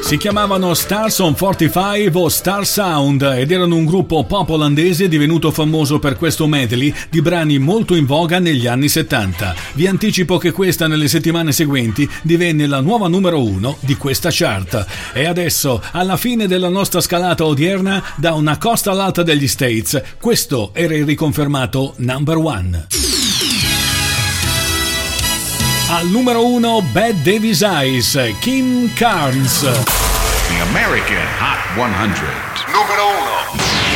Si chiamavano Stars on 45 o Star Sound ed erano un gruppo pop olandese divenuto famoso per questo medley di brani molto in voga negli anni 70. Vi anticipo che questa nelle settimane seguenti divenne la nuova numero 1 di questa chart. E adesso, alla fine della nostra scalata odierna, da una costa all'altra degli States, questo era il riconfermato number 1. Al numero 1, Bette Davis Eyes, Kim Carnes. The American Hot 100. Numero 1.